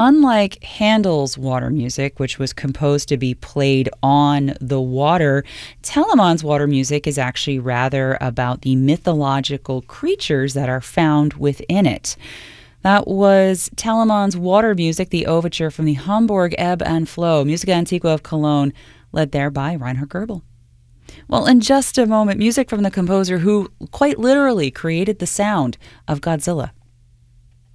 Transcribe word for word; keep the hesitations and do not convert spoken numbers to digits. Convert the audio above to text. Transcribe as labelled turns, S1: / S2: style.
S1: unlike Handel's water music, which was composed to be played on the water, Telemann's water music is actually rather about the mythological creatures that are found within it. That was Telemann's water music, the overture from the Hamburg Ebb and Flow, Musica Antiqua of Cologne, led there by Reinhard Goebel. Well, in just a moment, music from the composer who quite literally created the sound of Godzilla.